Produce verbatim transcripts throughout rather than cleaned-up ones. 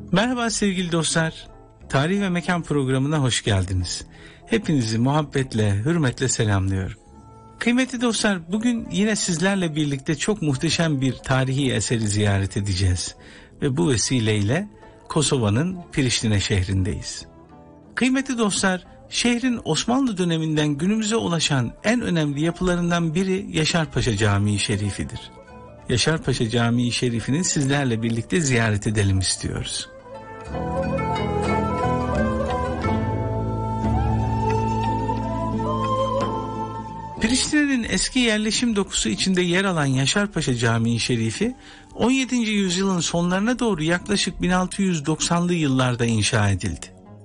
Merhaba sevgili dostlar, Tarih ve Mekan programına hoş geldiniz. Hepinizi muhabbetle, hürmetle selamlıyorum. Kıymetli dostlar, bugün yine sizlerle birlikte çok muhteşem bir tarihi eseri ziyaret edeceğiz. Ve bu vesileyle Kosova'nın Priştine şehrindeyiz. Kıymetli dostlar, şehrin Osmanlı döneminden günümüze ulaşan en önemli yapılarından biri Yaşarpaşa Camii Şerifi'dir. Yaşarpaşa Camii Şerifi'ni sizlerle birlikte ziyaret edelim istiyoruz. Priştine'nin eski yerleşim dokusu içinde yer alan Yaşarpaşa Camii Şerifi, on yedinci yüzyılın sonlarına doğru yaklaşık bin altı yüz doksanlı yıllarda inşa edildi.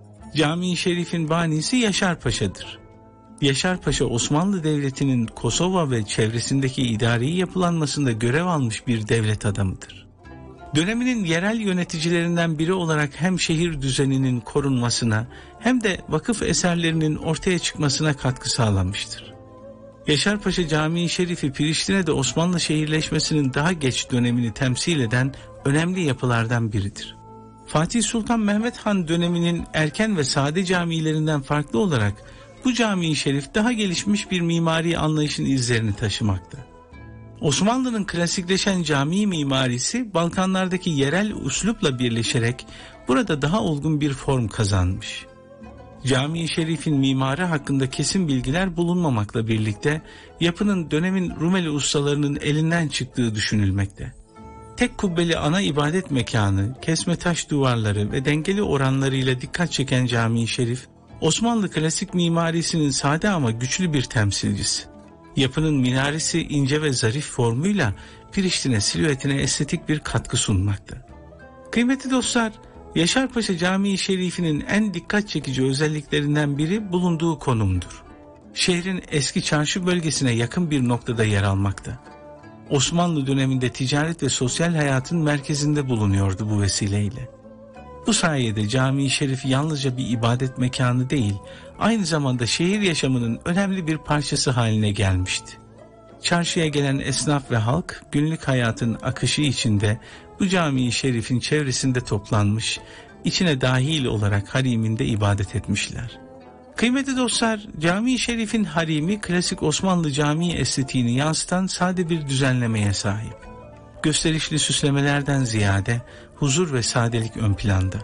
Camii Şerif'in banisi Yaşarpaşa'dır. Yaşarpaşa, Osmanlı Devleti'nin Kosova ve çevresindeki idari yapılanmasında görev almış bir devlet adamıdır. Döneminin yerel yöneticilerinden biri olarak hem şehir düzeninin korunmasına hem de vakıf eserlerinin ortaya çıkmasına katkı sağlamıştır. Yaşarpaşa Camii Şerifi, Priştine'de Osmanlı şehirleşmesinin daha geç dönemini temsil eden önemli yapılardan biridir. Fatih Sultan Mehmet Han döneminin erken ve sade camilerinden farklı olarak bu Camii Şerif daha gelişmiş bir mimari anlayışın izlerini taşımakta. Osmanlı'nın klasikleşen cami mimarisi Balkanlardaki yerel üslupla birleşerek burada daha olgun bir form kazanmış. Camii Şerif'in mimarı hakkında kesin bilgiler bulunmamakla birlikte yapının dönemin Rumeli ustalarının elinden çıktığı düşünülmekte. Tek kubbeli ana ibadet mekanı, kesme taş duvarları ve dengeli oranlarıyla dikkat çeken Camii Şerif, Osmanlı klasik mimarisinin sade ama güçlü bir temsilcisi. Yapının minaresi ince ve zarif formuyla Priştine silüetine estetik bir katkı sunmakta. Kıymetli dostlar, Yaşarpaşa Camii Şerifi'nin en dikkat çekici özelliklerinden biri bulunduğu konumdur. Şehrin eski çarşı bölgesine yakın bir noktada yer almakta. Osmanlı döneminde ticaret ve sosyal hayatın merkezinde bulunuyordu bu vesileyle. Bu sayede Camii Şerif yalnızca bir ibadet mekanı değil, aynı zamanda şehir yaşamının önemli bir parçası haline gelmişti. Çarşıya gelen esnaf ve halk günlük hayatın akışı içinde bu Camii Şerif'in çevresinde toplanmış, içine dahil olarak hariminde ibadet etmişler. Kıymetli dostlar, Camii Şerif'in harimi klasik Osmanlı cami estetiğini yansıtan sade bir düzenlemeye sahip. Gösterişli süslemelerden ziyade huzur ve sadelik ön planda.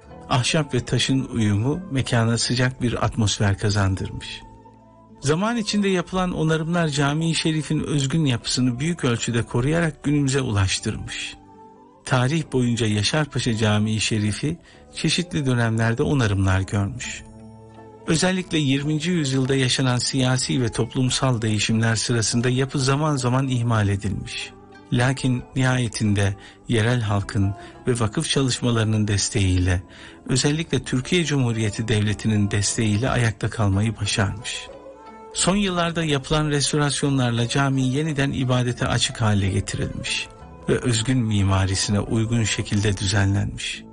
Ahşap ve taşın uyumu mekana sıcak bir atmosfer kazandırmış. Zaman içinde yapılan onarımlar Camii Şerif'in özgün yapısını büyük ölçüde koruyarak günümüze ulaştırmış. Tarih boyunca Yaşarpaşa Camii Şerifi çeşitli dönemlerde onarımlar görmüş. Özellikle yirminci yüzyılda yaşanan siyasi ve toplumsal değişimler sırasında yapı zaman zaman ihmal edilmiş. Lakin nihayetinde yerel halkın ve vakıf çalışmalarının desteğiyle, özellikle Türkiye Cumhuriyeti Devleti'nin desteğiyle ayakta kalmayı başarmış. Son yıllarda yapılan restorasyonlarla cami yeniden ibadete açık hale getirilmiş ve özgün mimarisine uygun şekilde düzenlenmiş.